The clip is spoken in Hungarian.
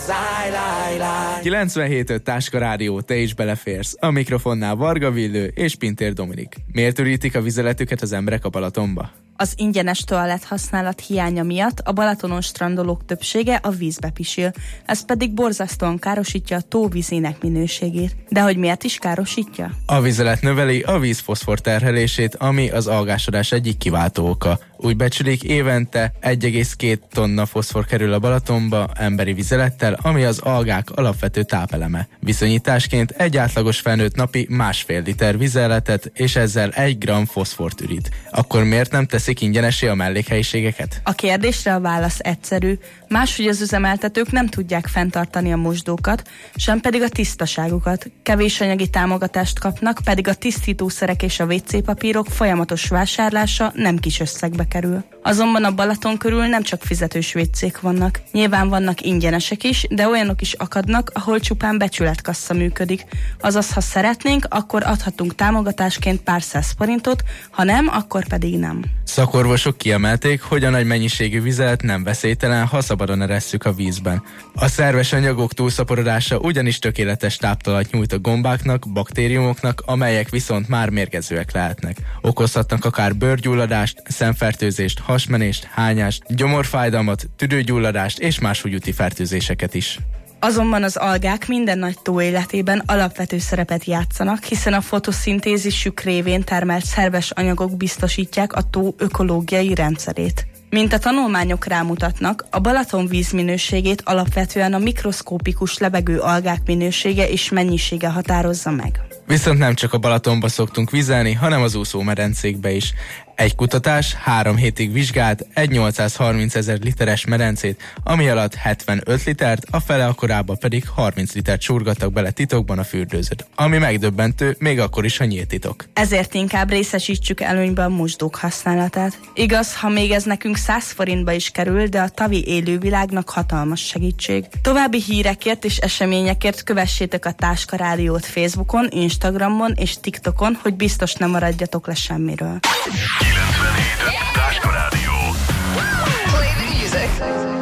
97.5 Táska Rádió, te is beleférsz. A mikrofonnál Varga Villő és Pintér Dominik. Miért ürítik a vizeletüket az emberek a Balatonba? Az ingyenes toalett használat hiánya miatt a Balatonon strandolók többsége a vízbe pisil, ez pedig borzasztóan károsítja a tó vízének minőségét. De hogy miért is károsítja? A vizelet növeli a víz foszfor terhelését, ami az algásodás egyik kiváltó oka. Úgy becsülik, évente 1,2 tonna foszfor kerül a Balatonba emberi vizelettel, ami az algák alapvető tápeleme. Viszonyításként egy átlagos felnőtt napi 1,5 liter vizeletet, és ezzel 1 gram foszfort ürít. Akkor miért nem teszik ingyenessé a mellékhelyiségeket? A kérdésre a válasz egyszerű. Máshogy az üzemeltetők nem tudják fenntartani a mosdókat, sem pedig a tisztaságukat. Kevés anyagi támogatást kapnak, pedig a tisztítószerek és a WC papírok folyamatos vásárlása nem kis összegbe kerül. Azonban a Balaton körül nem csak fizetős WC-k vannak. Nyilván vannak ingyenesek is, de olyanok is akadnak, ahol csupán becsületkassa működik. Azaz, ha szeretnénk, akkor adhatunk támogatásként pár száz forintot, ha nem, akkor pedig nem. Szakorvosok kiemelték, hogy a nagy mennyiségű vizet nem veszélytelen, ha szabadon eresszük a vízben. A szerves anyagok túlszaporodása ugyanis tökéletes táptalajt nyújt a gombáknak, baktériumoknak, amelyek viszont már mérgezőek lehetnek. Okozhatnak akár bőrgyulladást, szemfertőzést, hasmenést, hányást, gyomorfájdalmat, tüdőgyulladást és más húgyúti fertőzéseket is. Azonban az algák minden nagy tó életében alapvető szerepet játszanak, hiszen a fotoszintézisük révén termelt szerves anyagok biztosítják a tó ökológiai rendszerét. Mint a tanulmányok rámutatnak, a Balaton vízminőségét alapvetően a mikroszkópikus lebegő algák minősége és mennyisége határozza meg. Viszont nem csak a Balatonba szoktunk vizelni, hanem az úszómedencékbe is. Egy kutatás 3 hétig vizsgált egy 830 000 literes medencét, ami alatt 75 litert, a fele akkorába pedig 30 litert csurgattak bele titokban a fürdőzőt, ami megdöbbentő, még akkor is, ha nyílt titok. Ezért inkább részesítsük előnybe a mosdók használatát. Igaz, ha még ez nekünk 100 forintba is kerül, de a tavi élővilágnak hatalmas segítség. További hírekért és eseményekért kövessétek a Táska Rádiót Facebookon, Instagramon és TikTokon, hogy biztos nem maradjatok le semmiről. 97.5 Táska Rádió. Play the music.